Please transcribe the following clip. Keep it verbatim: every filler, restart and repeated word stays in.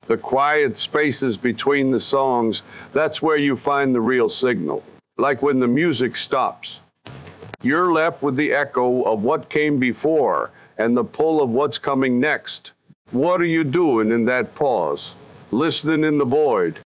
The quiet spaces between the songs, that's where you find the real signal. Like when the music stops. You're left with the echo of what came before and the pull of what's coming next. What are you doing in that pause? Listening in the void.